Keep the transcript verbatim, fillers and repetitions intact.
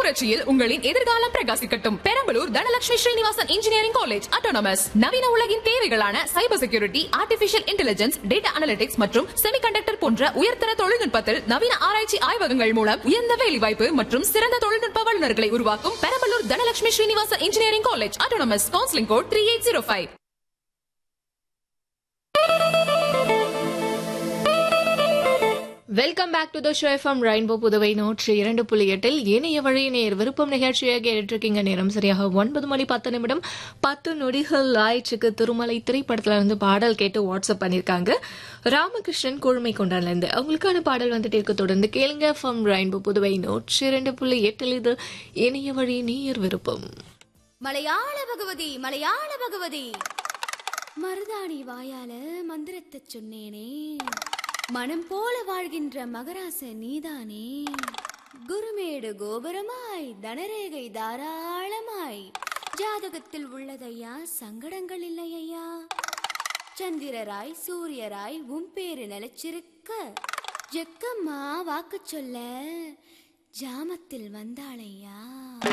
புரட்சியில் உங்களின் எதிர்காலம் பிரகாசிக்கட்டும். Perambalur Dhanalakshmi Srinivasan engineering college autonomous. நவீன உலகின் தேவைகளான cyber security, artificial intelligence, data analytics மற்றும் செமிகண்டக்டர் போன்ற உயர்தர தொழில்நுட்பத்தில் நவீன ஆராய்ச்சி ஆய்வகங்கள் மூலம் உயர்ந்த வேலைவாய்ப்பு மற்றும் சிறந்த தொழில்நுட்ப வல்லுநர்களை உருவாக்கும் Perambalur Dhanalakshmi Srinivasan engineering college autonomous. Counselling code three eight zero five. Welcome back to the show FM rainbow Puduvai நூற்றி இரண்டு புள்ளி எட்டில் இணைய வழி நேர் விருப்பம் நிகழ்ச்சியை கேட்டுருக்கீங்க. நேரம் சரியாக ஒன்பது மணி பத்து நிமிடம் பத்து நொடிகள் ஆயிடுச்சுக்கு. திருமலை திரைப்படத்துல இருந்து பாடல் கேட்டு வாட்ஸ்அப் பண்ணிருக்காங்க ராமகிருஷ்ணன் குழுமை கொண்டாடுல இருந்து. அவங்களுக்கான பாடல் வந்துட்டு இருக்க. தொடர்ந்து கேளுங்க எஃப்எம் ரெயின்போ புதுவை நூற்றி இரண்டு புள்ளி எட்டில். இது இணைய வழி நேர் விருப்பம். மலையாள பகவதி மலையாள பகவதி மருதாணி வாயால மந்திரத்தை சொன்னேனே, மனம் போல வாழ்கின்ற மகராச நீதானே. குருமேடு கோபுரமாய் தனரேகை தாராளமாய் ஜாதகத்தில் உள்ளதையா, சங்கடங்கள் இல்லையா. சந்திரராய் சூரியராய் உன் பேரு நிலைச்சிருக்க, ஜக்கம்மா வாக்கு சொல்ல ஜாமத்தில் வந்தாளையா.